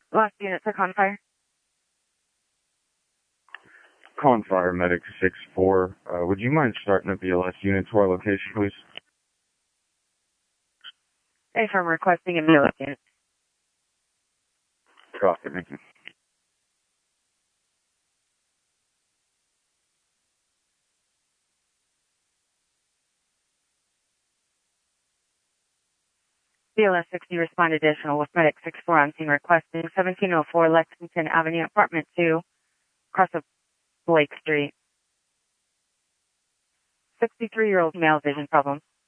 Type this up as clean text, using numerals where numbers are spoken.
Last unit to Confire. Confire Medic 6-4. Would you mind starting a BLS unit to our location, please? Affirm requesting a BLS unit. Copy, thank you. BLS 60 respond additional with Medic 6-4 on scene requesting 1704 Lexington Avenue, Apartment 2, across of Blake Street. 63-year-old male vision problem.